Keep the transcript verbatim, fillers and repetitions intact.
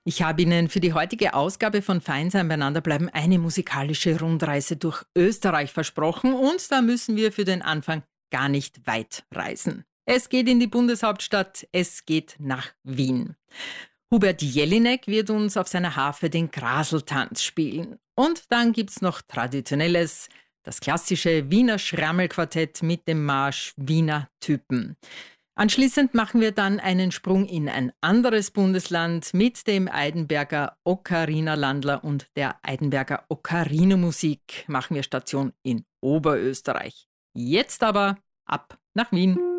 Ich habe Ihnen für die heutige Ausgabe von Fein sein beieinander bleiben eine musikalische Rundreise durch Österreich versprochen und da müssen wir für den Anfang gar nicht weit reisen. Es geht in die Bundeshauptstadt, es geht nach Wien. Hubert Jelinek wird uns auf seiner Harfe den Graseltanz spielen. Und dann gibt's noch Traditionelles, das klassische Wiener Schrammelquartett mit dem Marsch Wiener Typen. Anschließend machen wir dann einen Sprung in ein anderes Bundesland mit dem Eidenberger Ocarina Landler und der Eidenberger Ocarina Musik machen wir Station in Oberösterreich. Jetzt aber ab nach Wien.